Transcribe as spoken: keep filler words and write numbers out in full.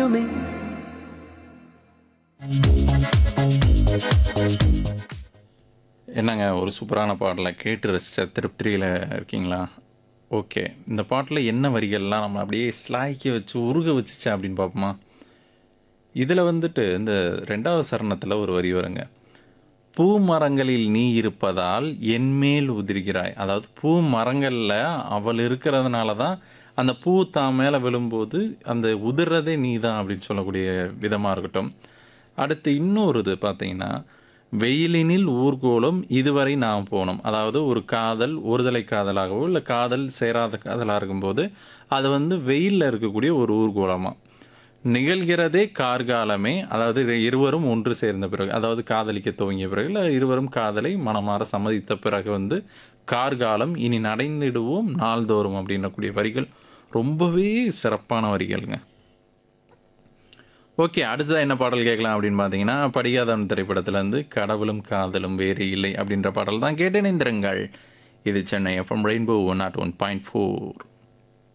கூடிடுமே. என்னங்க ஒரு சூப்பரான பாடலை கேட்டு ரசித்த திருப்தியில் இருக்கீங்களா? ஓகே. இந்த பாட்டில் என்ன வரிகள்லாம் நம்ம அப்படியே ஸ்லாய்க்க வச்சு உருக வச்சுச்சா அப்படின்னு பார்ப்போமா? இதில் வந்துட்டு இந்த ரெண்டாவது சரணத்தில் ஒரு வரி வருங்க. பூ மரங்களில் நீ இருப்பதால் என்மேல் உதிர்கிறாய். அதாவது பூ மரங்களில் அவள் இருக்கிறதுனால தான் அந்த பூ தான் மேலே விழும்போது அந்த உதிர்றதே நீ தான் அப்படின்னு சொல்லக்கூடிய விதமாக இருக்கட்டும். அடுத்து இன்னொரு இது பார்த்தீங்கன்னா, வெயிலினில் ஊர்கோலம் இதுவரை நாம் போனோம். அதாவது ஒரு காதல் ஒருதலை காதலாகவோ இல்லை காதல் சேராத காதலாக இருக்கும்போது அது வந்து வெயிலில் இருக்கக்கூடிய ஒரு ஊர்கோலமாக நிகழ்கிறதே கார்காலமே. அதாவது இரு- இருவரும் ஒன்று சேர்ந்த பிறகு, அதாவது காதலிக்க துவங்கிய பிறகு இல்லை இருவரும் காதலை மனமாற சம்மதித்த பிறகு வந்து கார்காலம் இனி நடைந்திடுவோம் நாள்தோறும் அப்படின்னக்கூடிய வரிகள் ரொம்பவே சிறப்பான வரிகள்ங்க. ஓகே, அடுத்ததாக என்ன பாடல் கேட்கலாம் அப்படின்னு பார்த்தீங்கன்னா, படிகாதவன் திரைப்படத்திலேருந்து கடவுளும் காதலும் வேறு இல்லை அப்படின்ற பாடல் தான் கேட்டு இணைந்திருங்கள். இது Chennai FM rainbow one not one point four.